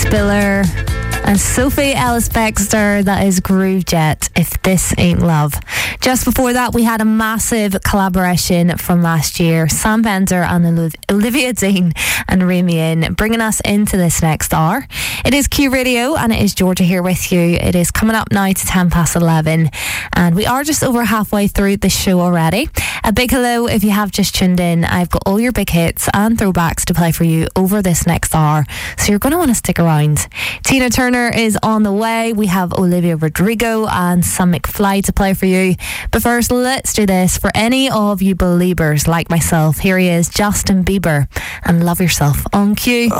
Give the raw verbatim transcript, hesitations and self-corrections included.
Spiller and Sophie Ellis-Bextor. That is Groovejet, If This Ain't Love. Just before that, we had a massive collaboration from last year. Sam Bender and Oliv- Olivia Dean and Remy In, bringing us into this next hour. It is Q Radio and it is Georgia here with you. It is coming up now to ten past eleven and we are just over halfway through the show already. A big hello if you have just tuned in. I've got all your big hits and throwbacks to play for you over this next hour, so you're going to want to stick around. Tina Turner is on the way. We have Olivia Rodrigo and Sam McFly to play for you. But first, let's do this for any of you believers like myself. Here he is, Justin Bieber, and Love Yourself on Q.